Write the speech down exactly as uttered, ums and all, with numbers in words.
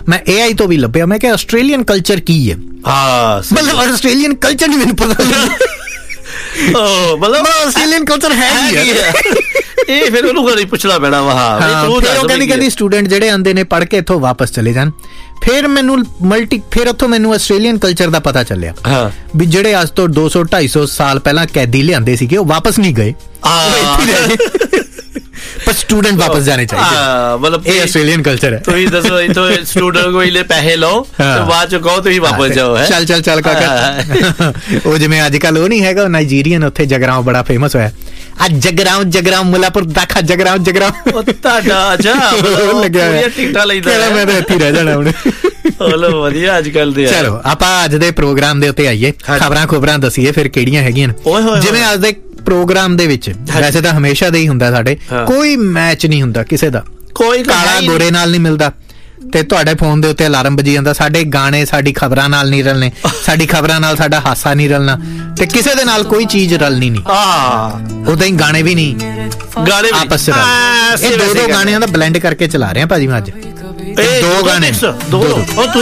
ਮੈਂ ਏ ਆਈ ਤੋਂ ਵੀ ਲੱਭਿਆ, ਮੈਂ ਕਿਹਾ ਆਸਟ੍ਰੇਲੀਅਨ ਕਲਚਰ ਕੀ ਹੈ। ਹਾਂ ਮਤਲਬ ਆਸਟ੍ਰੇਲੀਅਨ ਕਲਚਰ ਨਹੀਂ ਮੈਨੂੰ ਪਤਾ ਮਤਲਬ ਆਸਟ੍ਰੇਲੀਅਨ ਕਲਚਰ ਹੈ ਕੀ ਹੈ ਇਹ ਫਿਰ ਉਹਨੂੰ ਘਰੇ ਪੁੱਛਣਾ ਪੈਣਾ ਵਾ। ਹਾਂ ਉਹ ਕਹਿੰਦੀ ਕਹਿੰਦੀ ਸਟੂਡੈਂਟ ਜਿਹੜੇ ਆਉਂਦੇ ਨੇ ਪੜ੍ਹ ਕੇ ਇੱਥੋਂ ਵਾਪਸ ਚਲੇ ਜਾਣ। ਫਿਰ ਮੈਨੂੰ ਮਲਟੀ ਫਿਰ ਉੱਥੋਂ ਮੈਨੂੰ ਆਸਟ੍ਰੇਲੀਅਨ ਕਲਚਰ ਦਾ ਪਤਾ ਚੱਲਿਆ ਵੀ ਜਿਹੜੇ ਅੱਜ ਤੋਂ ਦੋ ਸੌ ਢਾਈ ਸੌ ਸਾਲ ਪਹਿਲਾਂ ਕੈਦੀ ਲਿਆਂਦੇ ਸੀਗੇ ਉਹ ਵਾਪਸ ਨਹੀਂ ਗਏ, ਪਰ ਸਟੂਡੈਂਟ ਵਾਪਸ ਜਾਣੇ ਚਾਹੀਦੇ। ਮਤਲਬ ਇਹ ਆਸਟ੍ਰੇਲੀਅਨ ਕਲਚਰ ਹੈ। ਤੁਸੀਂ ਦੱਸੋ ਇੱਥੋਂ ਸਟੂਡੈਂਟ ਕੋਈ ਲੈ ਪੈਸੇ ਲਓ ਤੇ ਬਾਅਦ ਚ ਕਹੋ ਤੁਸੀਂ ਵਾਪਸ ਜਾਓ। ਹੈ ਚੱਲ ਚੱਲ ਚੱਲ ਕਾਕਾ ਉਹ ਜਿਵੇਂ ਅੱਜ ਕੱਲ ਉਹ ਨਹੀਂ ਹੈਗਾ ਨਾਈਜੀਰੀਅਨ ਉੱਥੇ ਜਗਰਾਉਂ ਬੜਾ ਫੇਮਸ ਹੋਇਆ, ਅੱਜ ਜਗਰਾਉਂ ਜਗਰਾਉਂ ਮੁੱਲਾਪੁਰ ਦਾਖਾ ਜਗਰਾਉਂ ਜਗਰਾਉਂ ਤੁਹਾਡਾ ਅੱਛਾ ਲੱਗਿਆ ਟਿਕਟਾਂ ਲੈਂਦਾ ਮੈਂ ਤਾਂ ਇੱਥੇ ਰਹਿ ਜਾਣਾ ਹੁਣ। ਚਲੋ ਵਧੀਆ ਅੱਜ ਕੱਲ ਦੇ। ਚਲੋ ਆਪਾਂ ਅੱਜ ਦੇ ਪ੍ਰੋਗਰਾਮ ਦੇ ਉੱਤੇ ਆਈਏ, ਖਬਰਾਂ ਖੁਬਰਾਂ ਦਸੀਏ ਫਿਰ ਕਿਹੜੀਆਂ ਹੈਗੀਆਂ ਨੇ। ਜਿਵੇਂ ਅੱਜ ਦੇ ਪ੍ਰੋਗਰਾਮ ਦੇ ਵਿੱਚ ਵੈਸੇ ਤਾਂ ਹਮੇਸ਼ਾ ਦੇ ਹੀ ਹੁੰਦਾ ਸਾਡੇ, ਕੋਈ ਮੈਚ ਨਹੀਂ ਹੁੰਦਾ ਕਿਸੇ ਦਾ, ਕੋਈ ਕਾਲਾ ਗੋਰੇ ਨਾਲ ਨਹੀਂ ਮਿਲਦਾ ਤੇ ਤੁਹਾਡੇ ਫੋਨ ਦੇ ਉੱਤੇ ਅਲਾਰਮ ਵੱਜੀ ਜਾਂਦਾ। ਸਾਡੇ ਗਾਣੇ ਸਾਡੀ ਖਬਰਾਂ ਨਾਲ ਨਹੀਂ ਰਲਣੇ, ਸਾਡੀ ਖਬਰਾਂ ਨਾਲ ਸਾਡਾ ਹਾਸਾ ਨਹੀਂ ਰਲਣਾ ਤੇ ਕਿਸੇ ਦੇ ਨਾਲ ਕੋਈ ਚੀਜ਼ ਰਲਣੀ ਨਹੀਂ। ਹਾਂ ਉਦਾਂ ਹੀ ਗਾਣੇ ਵੀ ਨਹੀਂ, ਗਾਣੇ ਆਪਸ ਚ ਇਹ ਦੋ ਦੋ ਗਾਣਿਆਂ ਦਾ ਬਲੈਂਡ ਕਰਕੇ ਚਲਾ ਰਹੇ ਆ ਭਾਜੀ ਮੈਂ ਅੱਜ। ਦੋ ਗਾਣੇ ਦੋ